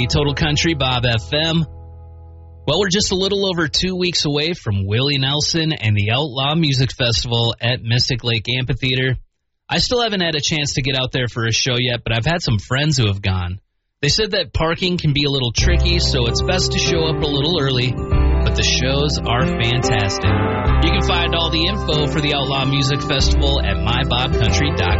Total Country, Bob FM. Well, we're just a little over 2 weeks away from Willie Nelson and the Outlaw Music Festival at Mystic Lake Amphitheater. I still haven't had a chance to get out there for a show yet, but I've had some friends who have gone. They said that parking can be a little tricky, so it's best to show up a little early, but the shows are fantastic. You can find all the info for the Outlaw Music Festival at mybobcountry.com.